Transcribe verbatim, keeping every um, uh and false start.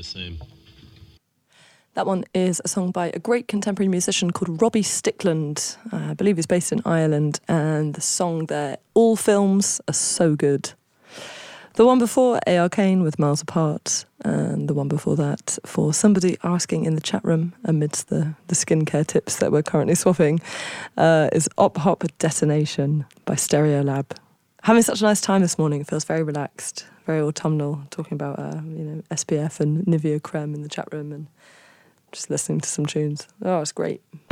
soon. That one is a song by a great contemporary musician called Robbie Stickland. Uh, I believe he's based in Ireland, and the song there, All Films Are So Good. The one before, A R Kane with Miles Apart, and the one before that, for somebody asking in the chat room amidst the, the skincare tips that we're currently swapping, uh, is Op Hop Detonation by Stereolab. Having such a nice time this morning. It feels very relaxed, very autumnal, talking about uh, you know S P F and Nivea creme in the chat room and just listening to some tunes. Oh, it's great.